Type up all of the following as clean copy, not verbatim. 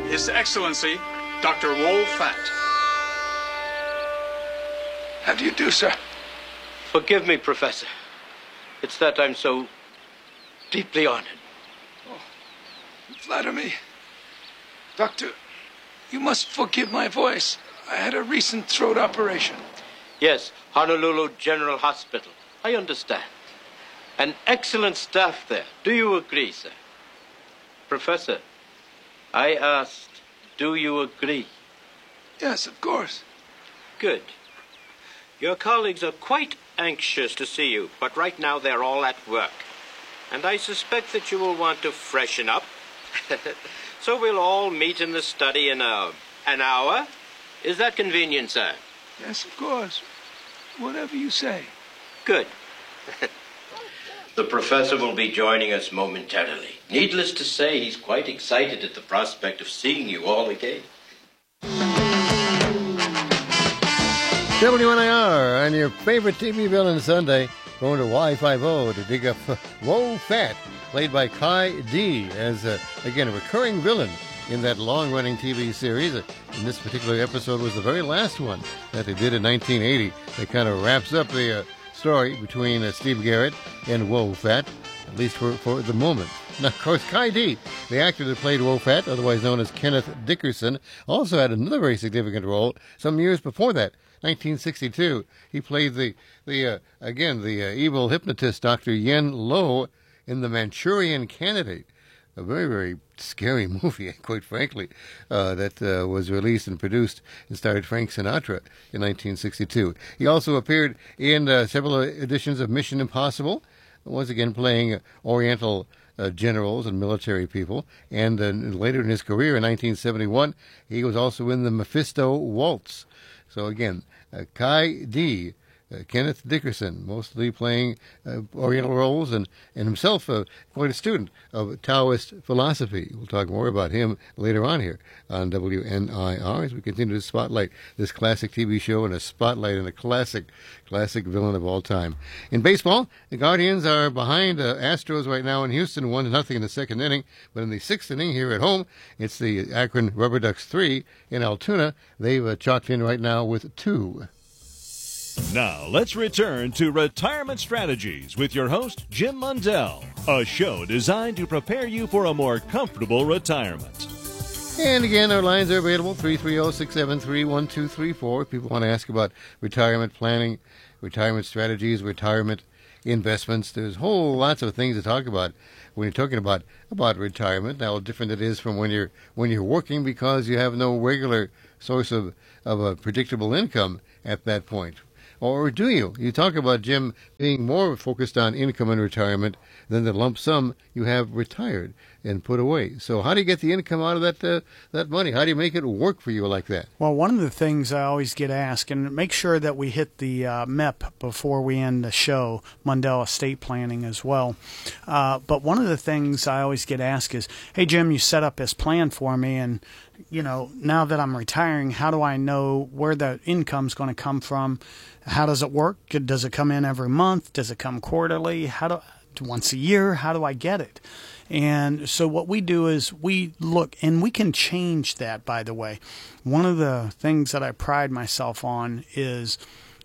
His Excellency, Dr. Wohl Fatt. How do you do, sir? Forgive me, Professor. It's that I'm so deeply honored. Oh, you flatter me. Doctor, you must forgive my voice. I had a recent throat operation. Yes, Honolulu General Hospital. I understand. An excellent staff there. Do you agree, sir? Professor, I asked, do you agree? Yes, of course. Good. Your colleagues are quite anxious to see you, but right now they're all at work. And I suspect that you will want to freshen up. So we'll all meet in the study in an hour. Is that convenient, sir? Yes, of course. Whatever you say. Good. The professor will be joining us momentarily. Needless to say, he's quite excited at the prospect of seeing you all again. WNIR on your favorite TV villain Sunday, going to Y50 to dig up Wohl Fatt, played by Kai D, as, again, a recurring villain in that long-running TV series. And this particular episode was the very last one that they did in 1980. That kind of wraps up the story between Steve Garrett and Wohl Fatt, at least for the moment. Now, of course, Kai D, the actor that played Wohl Fatt, otherwise known as Kenneth Dickerson, also had another very significant role some years before that. 1962, he played the evil hypnotist Dr. Yen Lo in The Manchurian Candidate, a very, very scary movie, quite frankly, that was released and produced and starred Frank Sinatra in 1962. He also appeared in several editions of Mission Impossible, once again playing Oriental generals and military people. And later in his career, in 1971, he was also in the Mephisto Waltz. So again, Kai D, Kenneth Dickerson, mostly playing Oriental roles, and himself quite a student of Taoist philosophy. We'll talk more about him later on here on WNIR as we continue to spotlight this classic TV show and a spotlight on a classic villain of all time. In baseball, the Guardians are behind Astros right now in Houston, 1-0 in the second inning. But in the sixth inning here at home, it's the Akron Rubber Ducks 3 in Altoona. They've chalked in right now with 2. Now, let's return to Retirement Strategies with your host, Jim Mundell, a show designed to prepare you for a more comfortable retirement. And again, our lines are available, 330-673-1234. If people want to ask about retirement planning, retirement strategies, retirement investments, there's whole lots of things to talk about when you're talking about retirement. How different it is from when you're working, because you have no regular source of a predictable income at that point. Or do you? You talk about, Jim, being more focused on income in retirement than the lump sum you have retired and put away. So how do you get the income out of that money? How do you make it work for you like that? Well, one of the things I always get asked, and make sure that we hit the MEP before we end the show, Mundell Estate Planning as well. But one of the things I always get asked is, hey, Jim, you set up this plan for me, and now that I'm retiring, how do I know where the income's going to come from? How does it work? Does it come in every month? Does it come quarterly? Once a year? How do I get it? And so what we do is we look, and we can change that, by the way. One of the things that I pride myself on is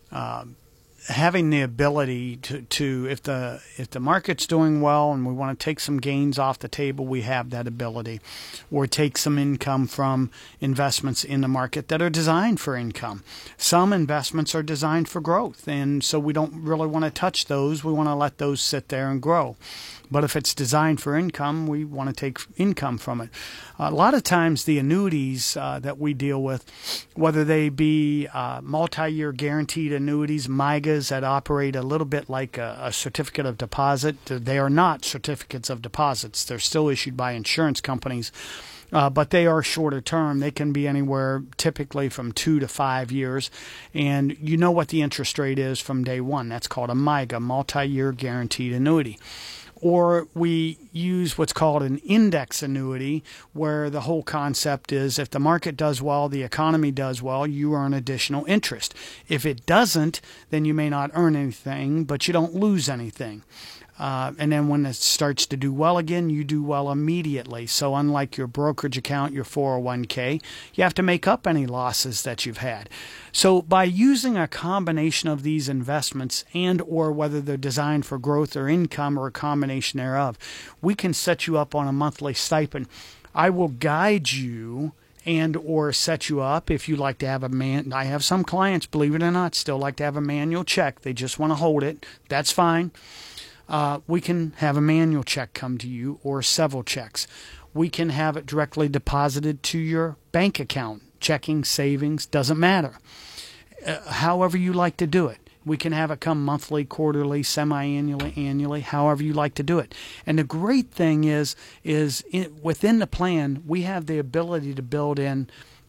having the ability to if the market's doing well and we want to take some gains off the table, we have that ability, or take some income from investments in the market that are designed for income. Some investments are designed for growth, and so we don't really want to touch those. We want to let those sit there and grow. But if it's designed for income, we want to take income from it. A lot of times the annuities that we deal with, whether they be multi-year guaranteed annuities, MIGAs that operate a little bit like a certificate of deposit, they are not certificates of deposits. They're still issued by insurance companies, but they are shorter term. They can be anywhere typically from 2 to 5 years, and you know what the interest rate is from day one. That's called a MIGA, multi-year guaranteed annuity. Or we use what's called an index annuity, where the whole concept is if the market does well, the economy does well, you earn additional interest. If it doesn't, then you may not earn anything, but you don't lose anything. And then when it starts to do well again, you do well immediately. So unlike your brokerage account, your 401k, you have to make up any losses that you've had. So by using a combination of these investments and or whether they're designed for growth or income or a combination thereof, we can set you up on a monthly stipend. I will guide you and or set you up if you like to have I have some clients, believe it or not, still like to have a manual check. They just want to hold it. That's fine. We can have a manual check come to you or several checks. We can have it directly deposited to your bank account, checking, savings, doesn't matter. However you like to do it. We can have it come monthly, quarterly, semi-annually, annually, however you like to do it. And the great thing is within the plan, we have the ability to build in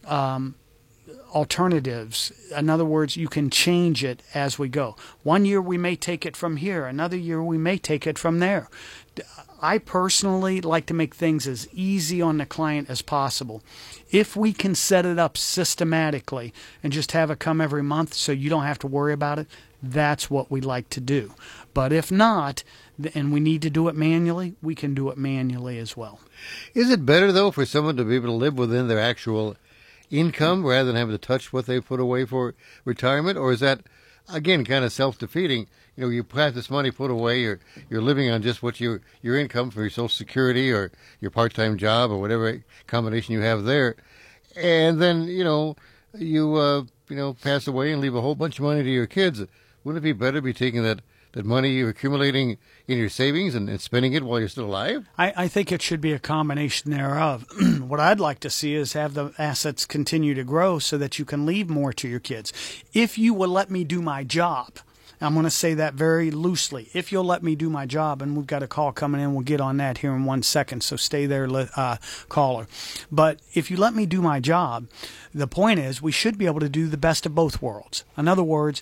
alternatives. In other words, you can change it as we go. One year we may take it from here. Another year we may take it from there. I personally like to make things as easy on the client as possible. If we can set it up systematically and just have it come every month so you don't have to worry about it, that's what we like to do. But if not, and we need to do it manually, we can do it manually as well. Is it better, though, for someone to be able to live within their actual income rather than having to touch what they put away for retirement? Or is that, again, kind of self-defeating? You know, you have this money put away, you're living on just what your income from your Social Security or your part-time job or whatever combination you have there. And then, you pass away and leave a whole bunch of money to your kids. Wouldn't it be better to be taking that money you're accumulating in your savings and spending it while you're still alive? I think it should be a combination thereof. What I'd like to see is have the assets continue to grow so that you can leave more to your kids. If you will let me do my job, I'm going to say that very loosely. If you'll let me do my job, and we've got a call coming in, we'll get on that here in 1 second, so stay there, caller. But if you let me do my job, the point is we should be able to do the best of both worlds. In other words,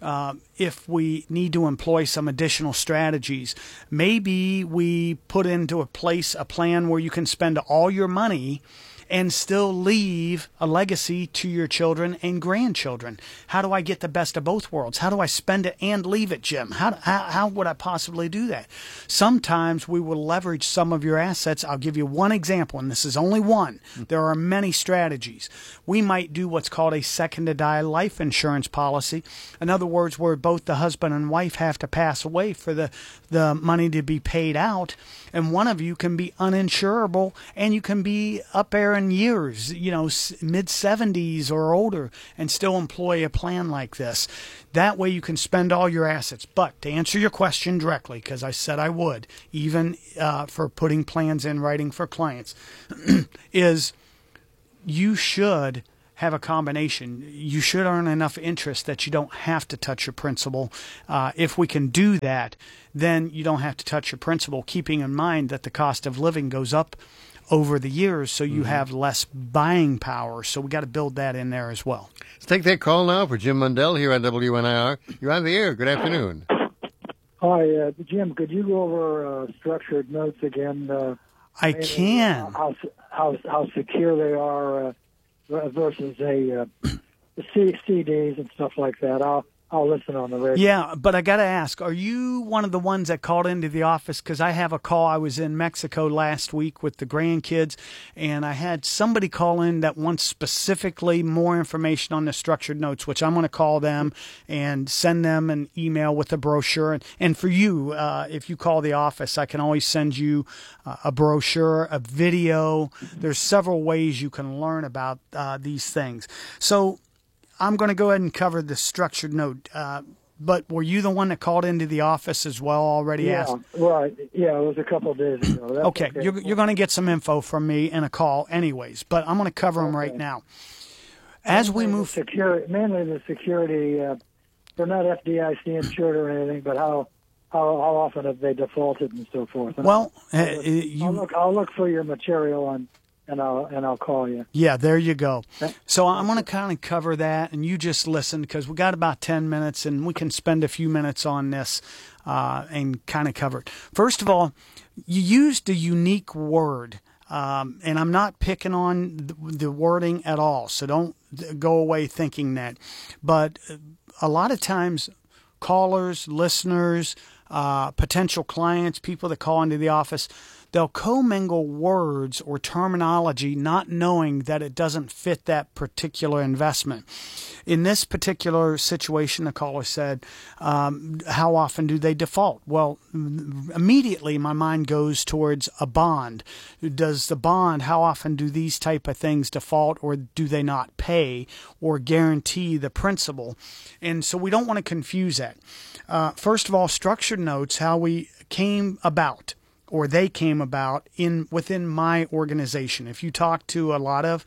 if we need to employ some additional strategies, maybe we put into place a plan where you can spend all your money and still leave a legacy to your children and grandchildren. How do I get the best of both worlds? How do I spend it and leave it, Jim? How would I possibly do that? Sometimes we will leverage some of your assets. I'll give you one example, and this is only one. There are many strategies. We might do what's called a second-to-die life insurance policy. In other words, where both the husband and wife have to pass away for the money to be paid out, and one of you can be uninsurable, and you can be up there in years, mid-70s or older, and still employ a plan like this. That way you can spend all your assets. But to answer your question directly, because I said I would, even for putting plans in writing for clients, is you should have a combination. You should earn enough interest that you don't have to touch your principal. If we can do that, then you don't have to touch your principal, keeping in mind that the cost of living goes up over the years, so you have less buying power. So we got to build that in there as well. Let's take that call now for Jim Mundell here on WNIR. You're on the air. Good afternoon. Hi, Jim. Could you go over structured notes again? I can. How secure they are versus the CDs and stuff like that. I'll listen on the radio. Yeah, but I got to ask, are you one of the ones that called into the office? Because I have a call. I was in Mexico last week with the grandkids, and I had somebody call in that wants specifically more information on the structured notes, which I'm going to call them and send them an email with a brochure. And for you, if you call the office, I can always send you a brochure, a video. There's several ways you can learn about these things. So I'm going to go ahead and cover the structured note. But were you the one that called into the office as well already? Yeah, right. Yeah, it was a couple of days ago. Okay. You're going to get some info from me in a call anyways, but I'm going to cover them right now. As we move... mainly the security, they're not FDIC insured or anything, but how often have they defaulted and so forth? And well, I'll look for your material and I'll call you. Yeah, there you go. So I'm going to kind of cover that, and you just listen because we got about 10 minutes, and we can spend a few minutes on this and kind of cover it. First of all, you used a unique word, and I'm not picking on the wording at all, so don't go away thinking that. But a lot of times, callers, listeners, potential clients, people that call into the office, they'll commingle words or terminology not knowing that it doesn't fit that particular investment. In this particular situation, the caller said, how often do they default? Well, immediately my mind goes towards a bond. Does the bond, how often do these type of things default, or do they not pay or guarantee the principal? And so we don't want to confuse that. First of all, structured notes, how we came about, or they came about within my organization. If you talk to a lot of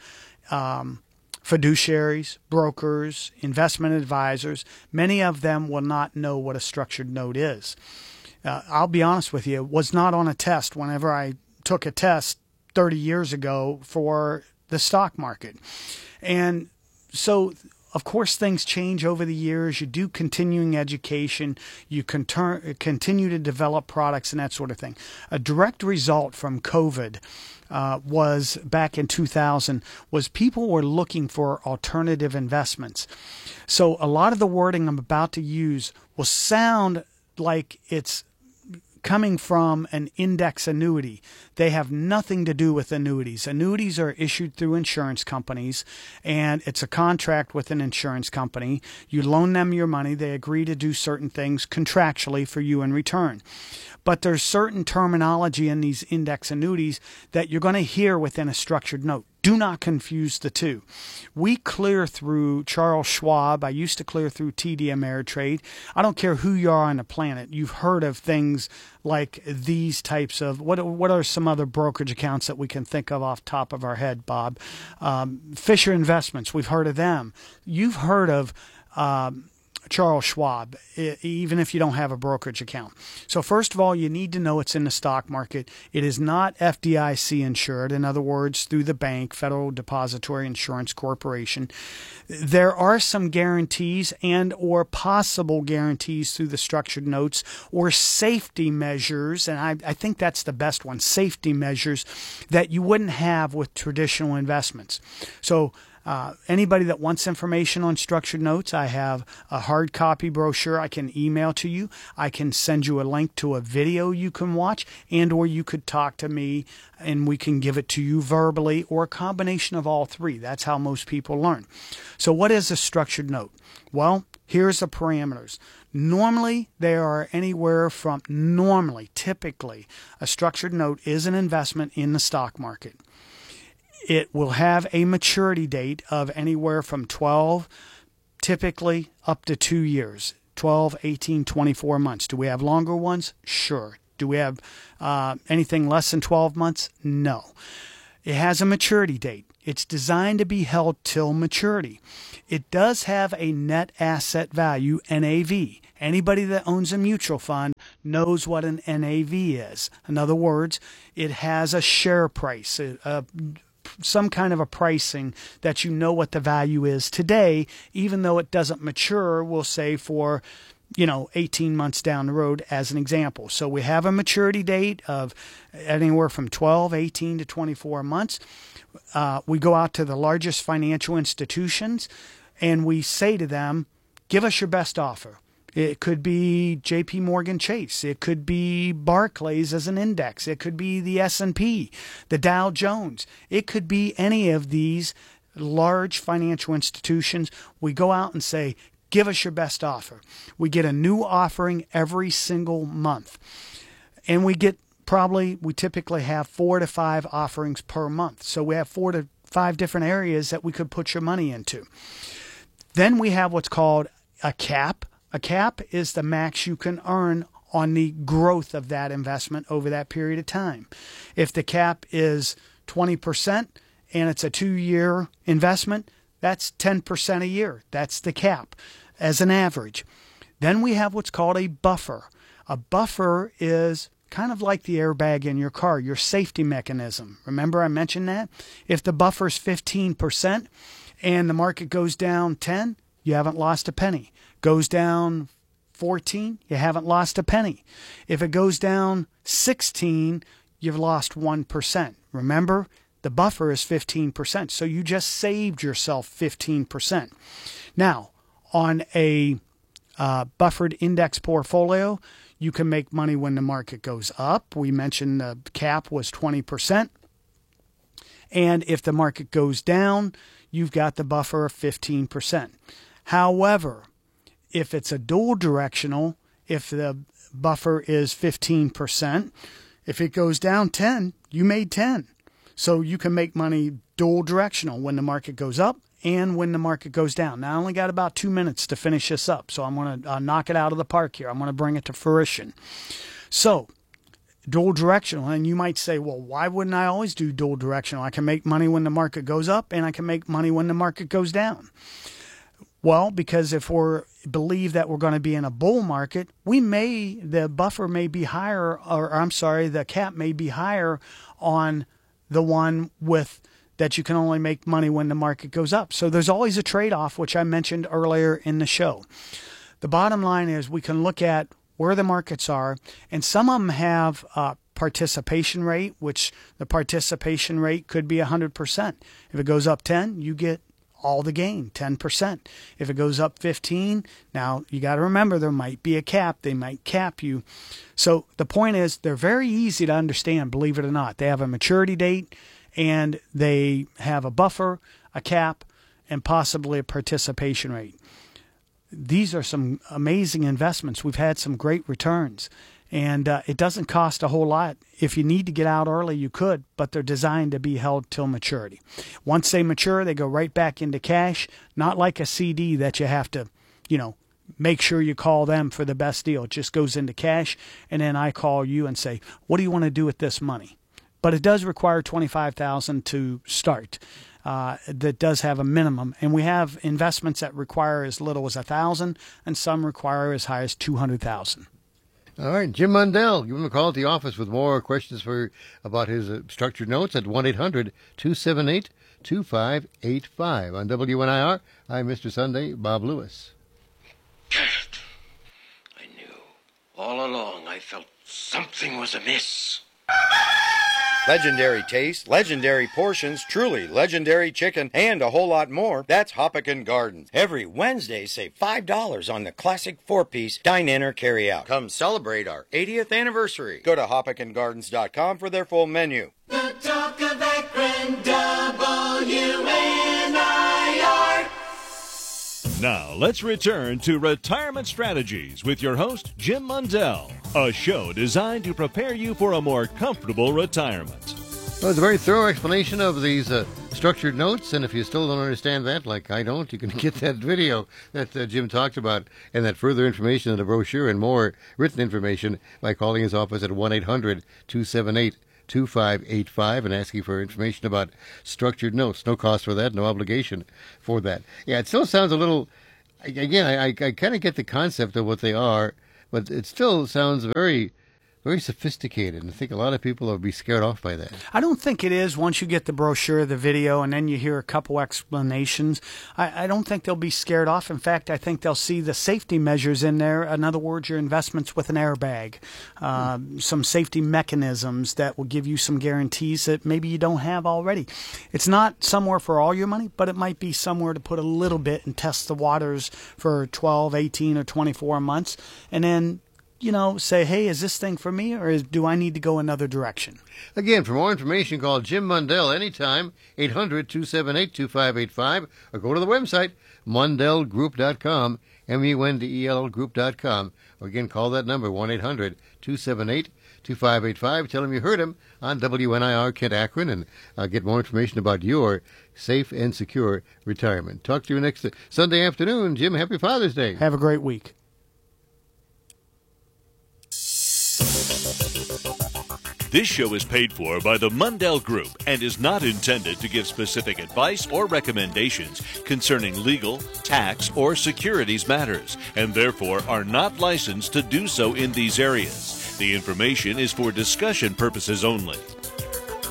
fiduciaries, brokers, investment advisors, many of them will not know what a structured note is. I'll be honest with you, it was not on a test whenever I took a test 30 years ago for the stock market. And so, of course, things change over the years. You do continuing education. You continue to develop products and that sort of thing. A direct result from COVID was back in 2000 was people were looking for alternative investments. So a lot of the wording I'm about to use will sound like it's coming from an index annuity. They have nothing to do with annuities. Annuities are issued through insurance companies, and it's a contract with an insurance company. You loan them your money. They agree to do certain things contractually for you in return. But there's certain terminology in these index annuities that you're going to hear within a structured note. Do not confuse the two. We clear through Charles Schwab. I used to clear through TD Ameritrade. I don't care who you are on the planet. You've heard of things like these types of, what are some other brokerage accounts that we can think of off the top of our head, Bob? Fisher Investments, we've heard of them. You've heard of Charles Schwab, even if you don't have a brokerage account. So first of all, you need to know it's in the stock market. It is not FDIC insured. In other words, through the bank, Federal Depository Insurance Corporation. There are some guarantees and or possible guarantees through the structured notes, or safety measures, and I think that's the best one, safety measures that you wouldn't have with traditional investments. So anybody that wants information on structured notes, I have a hard copy brochure I can email to you. I can send you a link to a video you can watch, and or you could talk to me and we can give it to you verbally, or a combination of all three. That's how most people learn. So what is a structured note? Well, here's the parameters. Normally, they are anywhere from, typically, a structured note is an investment in the stock market. It will have a maturity date of anywhere from 12, typically up to 2 years, 12, 18, 24 months. Do we have longer ones? Sure. Do we have anything less than 12 months? No. It has a maturity date. It's designed to be held till maturity. It does have a net asset value, NAV. Anybody that owns a mutual fund knows what an NAV is. In other words, it has a share price, some kind of a pricing that you know what the value is today, even though it doesn't mature, we'll say for 18 months down the road as an example. So we have a maturity date of anywhere from 12, 18 to 24 months. We go out to the largest financial institutions and we say to them, give us your best offer. It could be J.P. Morgan Chase. It could be Barclays as an index. It could be the S&P, the Dow Jones. It could be any of these large financial institutions. We go out and say, give us your best offer. We get a new offering every single month. And we typically have 4 to 5 offerings per month. So we have 4 to 5 different areas that we could put your money into. Then we have what's called a cap. A cap is the max you can earn on the growth of that investment over that period of time. If the cap is 20% and it's a 2-year investment, that's 10% a year. That's the cap as an average. Then we have what's called a buffer. A buffer is kind of like the airbag in your car, your safety mechanism. Remember I mentioned that? If the buffer is 15% and the market goes down 10, you haven't lost a penny. Goes down 14, you haven't lost a penny. If it goes down 16, you've lost 1%. Remember, the buffer is 15%, so you just saved yourself 15%. Now, on a buffered index portfolio, You can make money when the market goes up. We mentioned the cap was 20%. And if the market goes down, you've got the buffer of 15%. However, if it's a dual directional, if the buffer is 15%, if it goes down 10, you made 10. So you can make money dual directional when the market goes up and when the market goes down. Now, I only got about 2 minutes to finish this up, so I'm going to knock it out of the park here. I'm going to bring it to fruition. So, dual directional, and you might say, well, why wouldn't I always do dual directional? I can make money when the market goes up and I can make money when the market goes down. Well, because if we believe that we're going to be in a bull market, the buffer may be higher, the cap may be higher on the one with that you can only make money when the market goes up. So there's always a trade-off, which I mentioned earlier in the show. The bottom line is we can look at where the markets are, and some of them have a participation rate, which the participation rate could be 100%. If it goes up 10, you get all the gain, 10%. If it goes up 15, now you got to remember there might be a cap. They might cap you. So the point is they're very easy to understand, believe it or not. They have a maturity date and they have a buffer, a cap, and possibly a participation rate. These are some amazing investments. We've had some great returns. And it doesn't cost a whole lot. If you need to get out early, you could, but they're designed to be held till maturity. Once they mature, they go right back into cash, not like a CD that you have to, make sure you call them for the best deal. It just goes into cash, and then I call you and say, what do you want to do with this money? But it does require $25,000 to start. That does have a minimum, and we have investments that require as little as $1,000, and some require as high as $200,000. All right, Jim Mundell, give him a call at the office with more questions about his structured notes at 1-800-278-2585. On WNIR, I'm Mr. Sunday, Bob Lewis. I knew. All along I felt something was amiss. Legendary taste, legendary portions, truly legendary chicken, and a whole lot more. That's Hoppekin Gardens. Every Wednesday, save $5 on the classic 4-piece dine-in or carry-out. Come celebrate our 80th anniversary. Go to HoppekinGardens.com for their full menu. The talk of Akron, WNIR. Now, let's return to Retirement Strategies with your host, Jim Mundell, a show designed to prepare you for a more comfortable retirement. Well, it's a very thorough explanation of these structured notes, and if you still don't understand that, like I don't, you can get that video that Jim talked about and that further information in the brochure and more written information by calling his office at 1-800-278-2585 and asking for information about structured notes. No cost for that, no obligation for that. Yeah, it still sounds a little, again, I kind of get the concept of what they are, but it still sounds very, very sophisticated, and I think a lot of people will be scared off by that. I don't think it is once you get the brochure, the video, and then you hear a couple explanations. I don't think they'll be scared off. In fact, I think they'll see the safety measures in there. In other words, your investments with an airbag, some safety mechanisms that will give you some guarantees that maybe you don't have already. It's not somewhere for all your money, but it might be somewhere to put a little bit and test the waters for 12, 18, or 24 months, and then say, hey, is this thing for me, or do I need to go another direction? Again, for more information, call Jim Mundell anytime, 800-278-2585, or go to the website, mundellgroup.com, MUNDEL group.com. Or again, call that number, 1-800-278-2585. Tell him you heard him on WNIR Kent Akron, and get more information about your safe and secure retirement. Talk to you next Sunday afternoon. Jim, happy Father's Day. Have a great week. This show is paid for by the Mundell Group and is not intended to give specific advice or recommendations concerning legal, tax, or securities matters, and therefore are not licensed to do so in these areas. The information is for discussion purposes only.